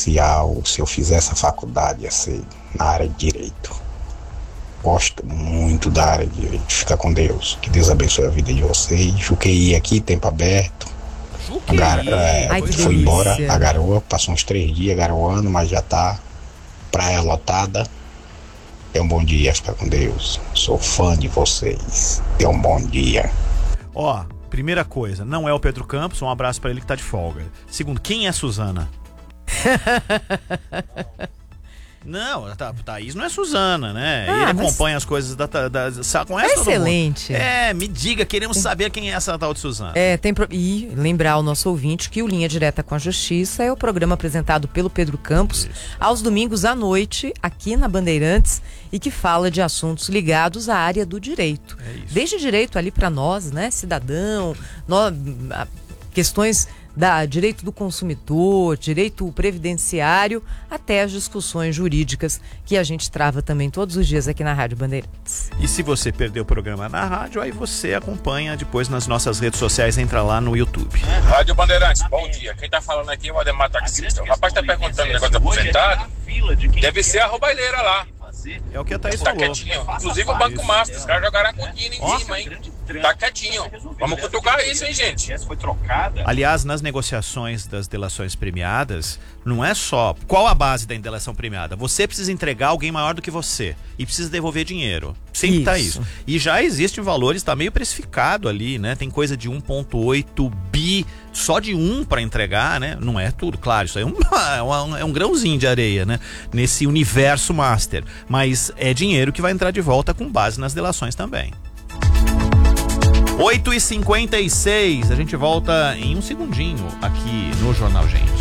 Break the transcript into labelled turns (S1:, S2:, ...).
S1: preferencial, se eu fizer essa faculdade, ia ser na área de Direito. Gosto muito da área de Direito. Fica com Deus. Que Deus abençoe a vida de vocês. Juquei aqui, tempo aberto. Foi embora a garoa, passou uns 3 dias garoando, mas já tá praia lotada. Tenha um bom dia, fica com Deus. Sou fã de vocês. Tenha um bom dia.
S2: Ó, primeira coisa, não é o Pedro Campos, um abraço pra ele que tá de folga. Segundo, quem é Suzana? Não, a Thaís não é Suzana, né? Ele acompanha as coisas da conhece
S3: excelente.
S2: Me diga, queremos saber quem é essa tal de Suzana.
S3: E lembrar ao nosso ouvinte que o Linha Direta com a Justiça é o programa apresentado pelo Pedro Campos aos domingos à noite, aqui na Bandeirantes, e que fala de assuntos ligados à área do direito. Desde direito ali para nós, né, cidadão, questões direito do consumidor, direito previdenciário, até as discussões jurídicas que a gente trava também todos os dias aqui na Rádio Bandeirantes.
S2: E se você perdeu o programa na rádio, aí você acompanha depois nas nossas redes sociais, entra lá no YouTube.
S4: Rádio Bandeirantes, bom dia. Quem tá falando aqui é o Ademar Taxista. O rapaz tá perguntando o negócio do aposentado. Deve ser a roubalheira lá.
S2: É o que a Thaís
S4: tá
S2: falou.
S4: Quietinho. Inclusive o Banco Master, os caras jogaram a continha em cima, hein? Tá quietinho. Vamos cutucar isso, hein, gente?
S2: Aliás, nas negociações das delações premiadas, não é só... Qual a base da indelação premiada? Você precisa entregar alguém maior do que você e precisa devolver dinheiro. Sempre tá isso. E já existem valores, tá meio precificado ali, né? Tem coisa de 1,8 bi só de para entregar, né? Não é tudo, claro, isso aí é um grãozinho de areia, né? Nesse universo master. Mas é dinheiro que vai entrar de volta com base nas delações também. 8h56, a gente volta em um segundinho aqui no Jornal Gente.